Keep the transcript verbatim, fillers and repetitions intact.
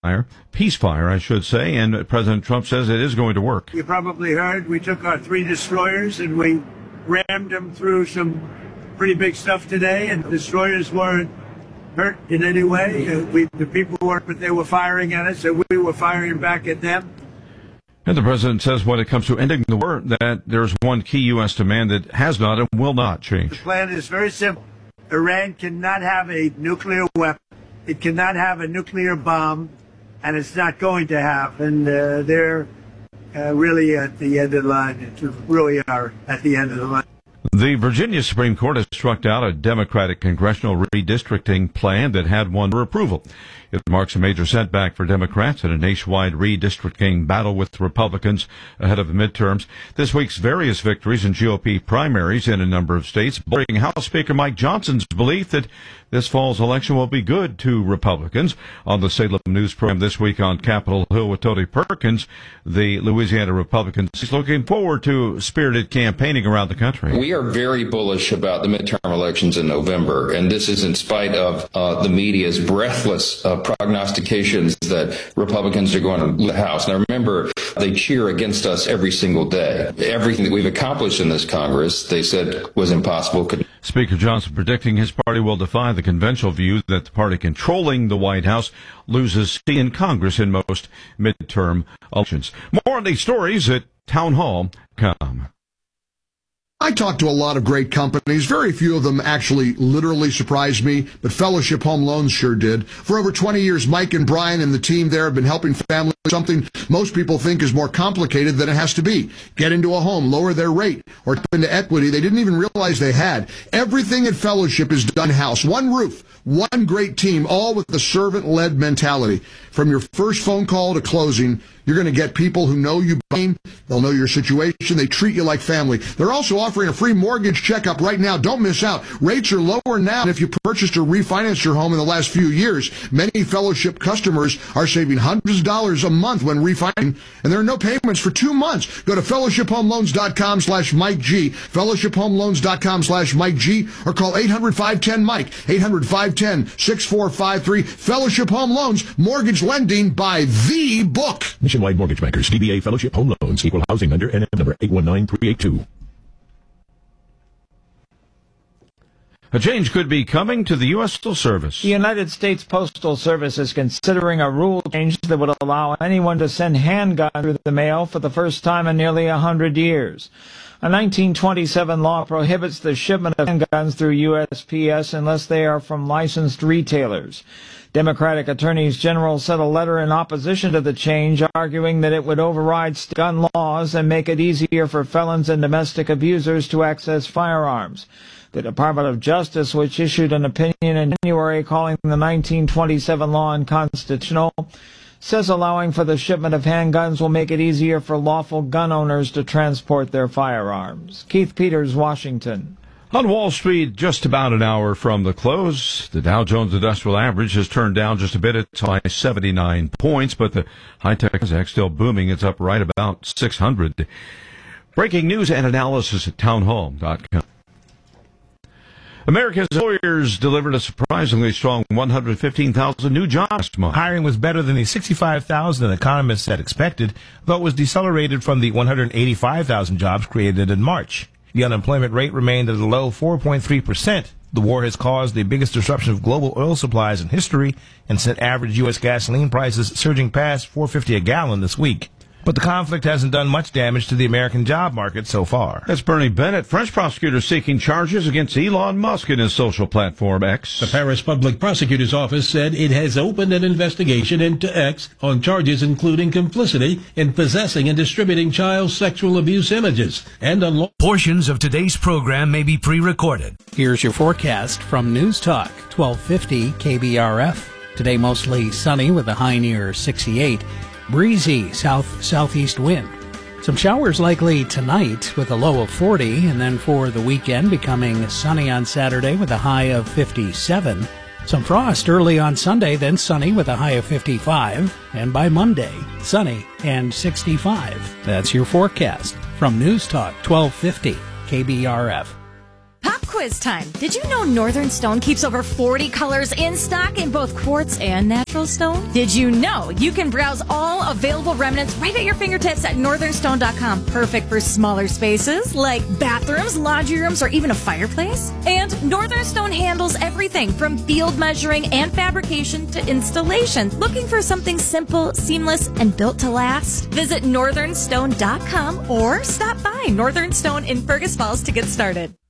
fire, peace fire, I should say, and President Trump says it is going to work. You probably heard we took our three destroyers and we rammed them through some pretty big stuff today, and the destroyers weren't hurt in any way. Uh, we, the people weren't, but they were firing at us, and we were firing back at them. And the president says when it comes to ending the war, that there's one key U S demand that has not and will not change. The plan is very simple. Iran cannot have a nuclear weapon. It cannot have a nuclear bomb, and it's not going to have. And uh, they're uh, really at the end of the line. It really are at the end of the line. The Virginia Supreme Court has struck down a Democratic congressional redistricting plan that had won for approval. It marks a major setback for Democrats in a nationwide redistricting battle with Republicans ahead of the midterms. This week's various victories in G O P primaries in a number of states, blurring House Speaker Mike Johnson's belief that this fall's election will be good to Republicans. On the Salem News program this week on Capitol Hill with Tony Perkins, the Louisiana Republicans is looking forward to spirited campaigning around the country. We are very bullish about the midterm elections in November, and this is in spite of uh, the media's breathless uh, prognostications that Republicans are going to lose the House. Now remember, they cheer against us every single day. Everything that we've accomplished in this Congress, they said was impossible. Could Speaker Johnson predicting his party will defy the conventional view that the party controlling the White House loses seat in Congress in most midterm elections. More on these stories at town hall dot com. I talked to a lot of great companies. Very few of them actually literally surprised me, but Fellowship Home Loans sure did. For over twenty years, Mike and Brian and the team there have been helping families with something most people think is more complicated than it has to be. Get into a home, lower their rate, or tap into equity they didn't even realize they had. Everything at Fellowship is done in-house. One roof, one great team, all with the servant-led mentality. From your first phone call to closing, you're going to get people who know you. They'll know your situation. They treat you like family. They're also offering a free mortgage checkup right now. Don't miss out. Rates are lower now than if you purchased or refinanced your home in the last few years. Many Fellowship customers are saving hundreds of dollars a month when refinancing, and there are no payments for two months. Go to fellowship home loans dot com slash Mike G, fellowship home loans dot com slash Mike G, or call eight hundred, five one zero, Mike, eight hundred, five one zero, six four five three. Fellowship Home Loans, mortgage lending by the book. Nationwide Mortgage Bankers, D B A Fellowship Home Loans, Equal Housing Lender, N M number eight one nine three eight two. A change could be coming to the U S Postal Service. The United States Postal Service is considering a rule change that would allow anyone to send handguns through the mail for the first time in nearly a hundred years. A nineteen twenty-seven law prohibits the shipment of handguns through U S P S unless they are from licensed retailers. Democratic attorneys general sent a letter in opposition to the change, arguing that it would override gun laws and make it easier for felons and domestic abusers to access firearms. The Department of Justice, which issued an opinion in January calling the nineteen twenty-seven law unconstitutional, says allowing for the shipment of handguns will make it easier for lawful gun owners to transport their firearms. Keith Peters, Washington. On Wall Street, just about an hour from the close, the Dow Jones Industrial Average has turned down just a bit at seventy-nine points, but the high-tech Nasdaq still booming. It's up right about six hundred. Breaking news and analysis at town hall dot com. America's employers delivered a surprisingly strong one hundred fifteen thousand new jobs last month. Hiring was better than the sixty-five thousand economists had expected, though it was decelerated from the one hundred eighty-five thousand jobs created in March. The unemployment rate remained at a low four point three percent. The war has caused the biggest disruption of global oil supplies in history and sent average U S gasoline prices surging past four dollars and fifty cents a gallon this week. But the conflict hasn't done much damage to the American job market so far. That's Bernie Bennett. French prosecutors seeking charges against Elon Musk and his social platform X. The Paris Public Prosecutor's Office said it has opened an investigation into X on charges including complicity in possessing and distributing child sexual abuse images and unlawful. Portions of today's program may be pre-recorded. Here's your forecast from News Talk, twelve fifty K B R F. Today mostly sunny with a high near sixty-eight. Breezy south-southeast wind. Some showers likely tonight with a low of forty, and then for the weekend becoming sunny on Saturday with a high of fifty-seven. Some frost early on Sunday, then sunny with a high of fifty-five, and by Monday, sunny and sixty-five. That's your forecast from News Talk twelve fifty K B R F. Pop quiz time. Did you know Northern Stone keeps over forty colors in stock in both quartz and natural stone? Did you know you can browse all available remnants right at your fingertips at northern stone dot com? Perfect for smaller spaces like bathrooms, laundry rooms, or even a fireplace. And Northern Stone handles everything from field measuring and fabrication to installation. Looking for something simple, seamless, and built to last? Visit northern stone dot com or stop by Northern Stone in Fergus Falls to get started.